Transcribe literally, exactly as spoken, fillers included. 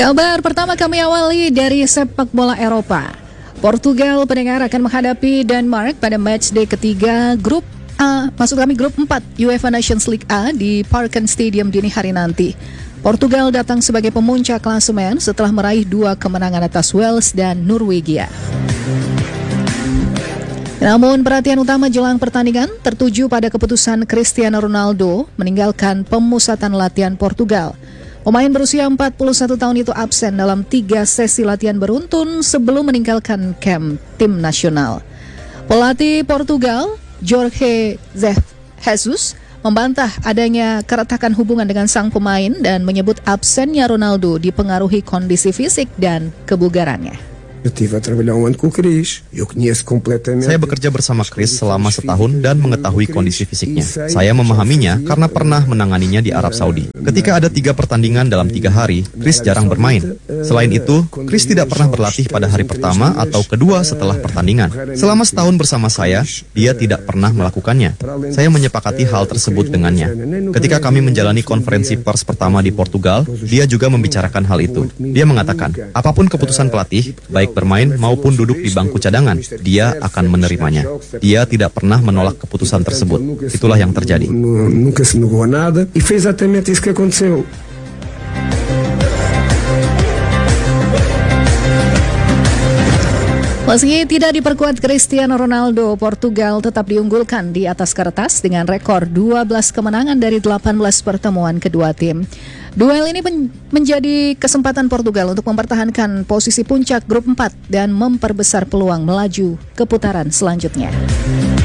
Kabar pertama kami awali dari sepak bola Eropa. Portugal pendengar akan menghadapi Denmark pada matchday ketiga grup A, maksud kami grup empat UEFA Nations League A di Parken Stadium dini hari nanti. Portugal datang sebagai pemuncak klasemen setelah meraih dua kemenangan atas Wales dan Norwegia. Namun perhatian utama jelang pertandingan tertuju pada keputusan Cristiano Ronaldo meninggalkan pemusatan latihan Portugal. Pemain berusia empat puluh satu tahun itu absen dalam tiga sesi latihan beruntun sebelum meninggalkan kamp tim nasional. Pelatih Portugal, Jorge Jesus, membantah adanya keretakan hubungan dengan sang pemain dan menyebut absennya Ronaldo dipengaruhi kondisi fisik dan kebugarannya. Saya bekerja bersama Chris selama setahun dan mengetahui kondisi fisiknya. Saya memahaminya karena pernah menanganinya di Arab Saudi. Ketika ada tiga pertandingan dalam tiga hari, Chris jarang bermain. Selain itu, Chris tidak pernah berlatih pada hari pertama atau kedua setelah pertandingan. Selama setahun bersama saya, dia tidak pernah melakukannya. Saya menyepakati hal tersebut dengannya. Ketika kami menjalani konferensi pers pertama di Portugal, dia juga membicarakan hal itu. Dia mengatakan, apapun keputusan pelatih, baik bermain maupun duduk di bangku cadangan, dia akan menerimanya. Dia tidak pernah menolak keputusan tersebut. Itulah yang terjadi. Meski tidak diperkuat Cristiano Ronaldo, Portugal tetap diunggulkan di atas kertas dengan rekor dua belas kemenangan dari delapan belas pertemuan kedua tim. Duel ini men- menjadi kesempatan Portugal untuk mempertahankan posisi puncak grup empat dan memperbesar peluang melaju ke putaran selanjutnya.